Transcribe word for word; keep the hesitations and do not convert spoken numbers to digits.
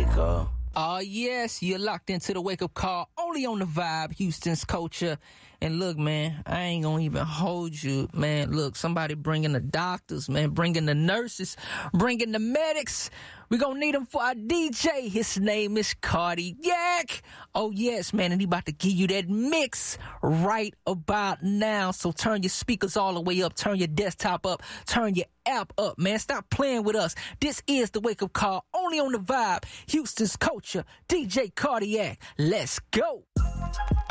call. Oh, yes, you're locked into the wake-up call, only on the Vibe, Houston's culture. And look, man, I ain't gonna even hold you, man. Look, somebody bringing the doctors, man, bringing the nurses, bringing the medics. We gonna need them for our D J. His name is Cardiac. Oh, yes, man, and he about to give you that mix right about now. So turn your speakers all the way up, turn your desktop up, turn your app up, man. Stop playing with us. This is the wake-up call, only on the Vibe, Houston's culture, D J Cardiac. Let's go.